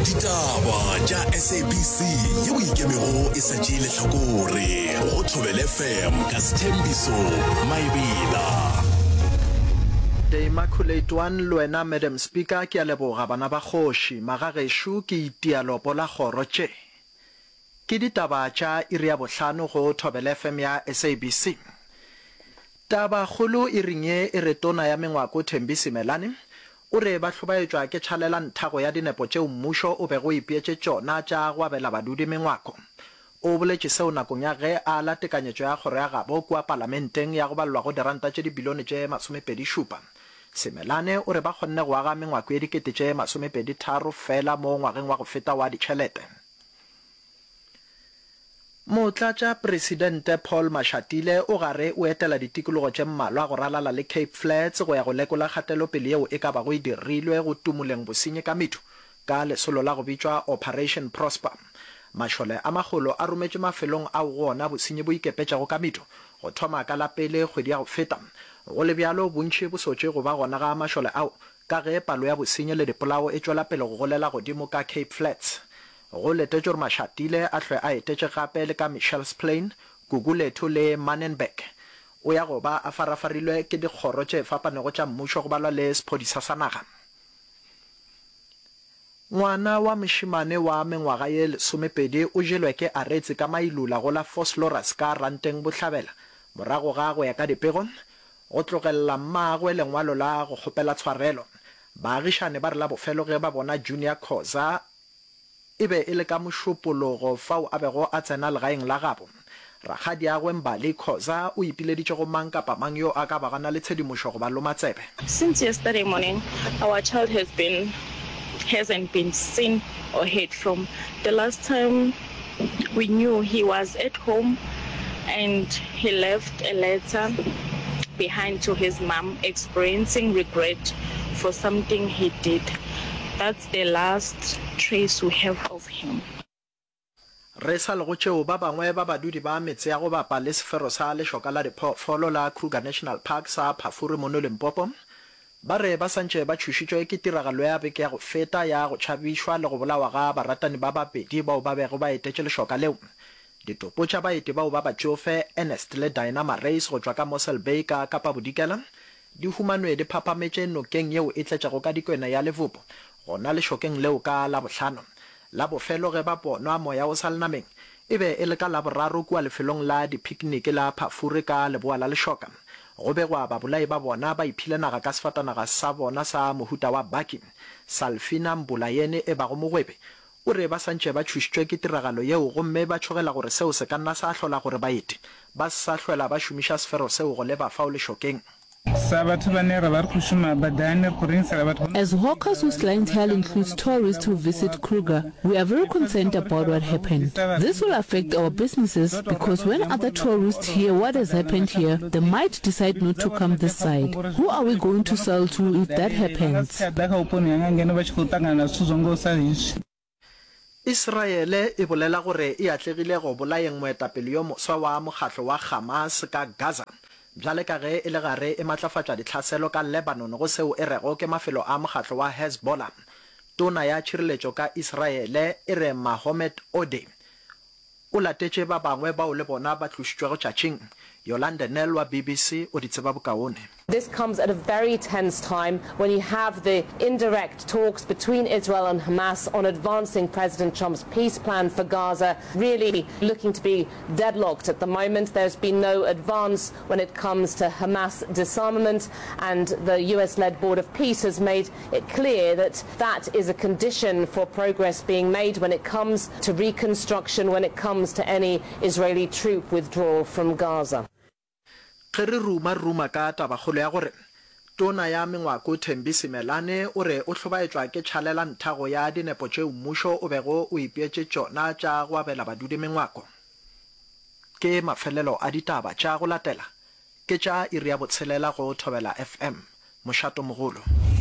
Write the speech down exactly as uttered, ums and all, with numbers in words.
Ditaba tša S A B C yeo ikemego e sa tšeele hlakore go Thobela F M ka Sthembiso Maebela. The Immaculate One Luena Madam Speaker ke a leboga bana ba kgoši magagesho ke itialopo la kgoro tše. Ke ditaba tša iri ya bohlano go Thobela F M ya S A B C. Taba kgolo e ringe e re tona ya Mengwako Thembisi Melane o re ba hlobaetšwa ke tšhalela nthago ya dinepo tšeo mmušo o be go ipeetše tšona tša go abela badudi Mengwako. O boletše seo nakong ya ge a la tekanyetšo ya kgoro ya gabo kua parlamenteng ya go balelwa go diranta tše dibilione tše masomepedi šupa. Semelane o re ba kgonne go aga Mengwako ye dikete tše masomepedi tharo fela mo ngwageng wa go feta wa ditšhelete. Motlatša Presidente Paul Mashatile o gare o etela ditikologo tše mmalwa go ralala le Cape Flats go ya go lekola kgatelopele yeo e ka bago e dirilwe go tumoleng bosenyi ka metho ka lesolo la go bitšwa Operation Prosper. Mašole a magolo a rometše mafelong a go gona bosenyi bo ikepetšago ka metho go thoma ka la pele kgwedi ya go feta. Go le bjalo bontši bo sotše go ba gona ga mašole ao ka ge palo ya bosenyi le dipolao e tšwela pele go golela godimo ka Cape Flats. Go letetše gore Mashatile a hlwe a etetše gape le ka Mitchells Plain, Guguletho le Manenberg. O ya go ba a farafarilwe ke dikgoro tše fapanego tša mmušo go balwa le sephodisa sa naga. Ngwana wa mošimane wa mengwaga ye lesomepedi o jelwe ke aretse ka mailula go la Vosloorus ka ranteng Bohlabela morago ga go ya ka dipego go tlogelela mmagwe lengwalo la go kgopela tshwarelo. Baagišane ba re la bofelo ge ba bona Junior Khoza e be e le ka mošupologo fao a bego a tsena legaeng la gabo. Rakgadi ya gwe Mbali Khoza o ipileditše go mang kapa mang yo a ka bagana le tshedimošo go ba lomatsebe. Since yesterday morning, our child has been hasn't been seen or heard from. The last time we knew he was at home and he left a letter behind to his mom experiencing regret for something he did. That's the last trace we have of him. Re sa le go tšeo ba bangwe ba badudi ba metse ya go bapa le sefero sa lešoka la diphoofolo la Kruger National Park sa Phafuri mo Limpopo ba re ba santše ba tšhošitšwe ke tiragalo ya beke ya go feta ya go tšhabišwa le go bolawa ga baratani ba babedi bao ba bego ba etetše lešoka leo. Ditopo tša baeti bao ba batšofe Ernest le Diana Race go tšwa ka Mossel Bay ka Kapa Bodikela di humanwe di phapametše nokeng yeo e tletšago ka dikwena ya Levopo gona lešokeng leo ka la bohlano. La bofelo ge ba bonwa moya o sa lenameng e be e le ka la boraro kua lefelong la dipicnic la Phafuri ka leboa la lešoka. Go begwa babolai ba bona ba iphile naga ka sefatanaga sa bona sa mohuta wa Baki. Salfina Mbulayene e bago mogwebe o re ba santše ba tšhošitšwe ke tiragalo yeo gomme ba tšhogela gore seo se ka nna sa hlola gore baeti ba sa hloela ba šomiša sefero seo go leba fao lešokeng. As hawkers whose clientele includes tourists who visit Kruger, we are very concerned about what happened. This will affect our businesses because when other tourists hear what has happened here, they might decide not to come this side. Who are we going to sell to if that happens? Israele e bolela gore e atlegile go bolaeng moetapele yo moswa wa mokgatlo wa Hamas ka Gaza. Bjale ka ge e le gare e matlafatša ditlhaselo ka Lebanon go seo e rego ke mafelo a mokgatlo wa Hezbollah. Tona ya tšhireletšo ka Israele e re Mohamed Ode o latetše ba bangwe bao le bona ba tlošitšwego tšatšing. Yolanda Nel wa B B C o di tseba bokaone. This comes at a very tense time when you have the indirect talks between Israel and Hamas on advancing President Trump's peace plan for Gaza, really looking to be deadlocked at the moment. There's been no advance when it comes to Hamas disarmament, and the U S-led Board of Peace has made it clear that that is a condition for progress being made when it comes to reconstruction, when it comes to any Israeli troop withdrawal from Gaza. Ge re ruma ruma ka tabakgolo ya gore tona ya Mengwako Thembisi Melane o re o hlobaetšwa ke tšhalela nthago ya dinepo tšeo mmušo o bego o ipeetše tšona tša go abela badudi Mengwako. Ke mafelelo a ditaba tša go latela ke tša iri ya botshelela go Thobela F M mošato mogolo.